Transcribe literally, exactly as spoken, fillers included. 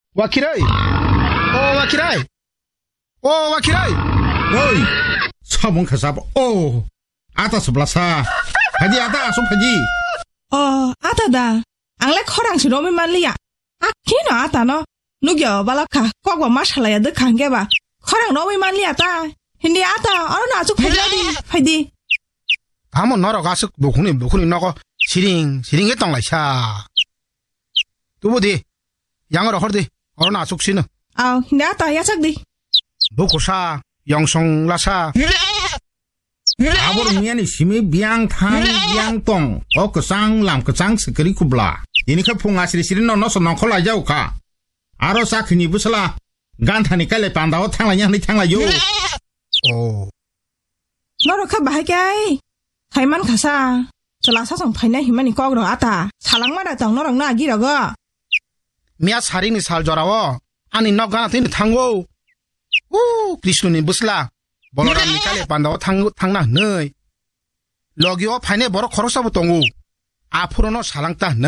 와키라이 오 와키라이 오 와키라이 어이 사본 가사보 오 아따 스블라사 파디 아따 소 파디 어 아따다 앙레 커랑 시로미 말리야 아 키노 아따노 누겨 발라카 꽉과 마샬라야 드 칸게바 커랑 노미 말리야 따 힌디 아따 어나 쭉 파디 파디 아무 나라 가서 뭐군이 뭐군이 나가 시링 시링에 땅라샤 두보디 양어라 허르디 어나 숙시는 아 힌디 아따 야삭디 뭐고사 영성라사 아보르 미안이 심이 비앙탕 비앙똥 어그상 람그상 스크리 쿠블라 이니카 풍아시리 시리 너너서 너콜라 자우카 아로사 크니 부슬라 간타니 칼레 판다오 탕라냥 니 탕라요 오 너로 카 바이게 하이만 가사 저라 사성 파이네 히만이 꽉으로 아따 사랑마다 땅 너랑 나기라고 미야 사링이 살줘라워 아니 너가 나한테 탕고 우 크리스누니 부슬라 볼로람 니칼레 판다오 탕 탕나 너이 러기오 파이네 버로 코로사부 똥우 앞으로는 사랑따